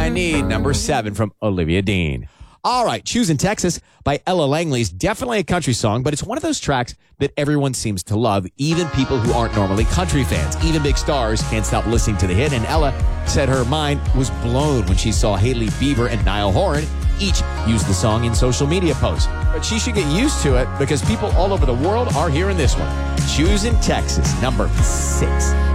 I Need, number 7 from Olivia Dean. All right, Choosing Texas by Ella Langley is definitely a country song, but it's one of those tracks that everyone seems to love, even people who aren't normally country fans. Even big stars can't stop listening to the hit, and Ella said her mind was blown when she saw Hailey Bieber and Niall Horan each use the song in social media posts. But she should get used to it because people all over the world are hearing this one. Choosing Texas, number 6.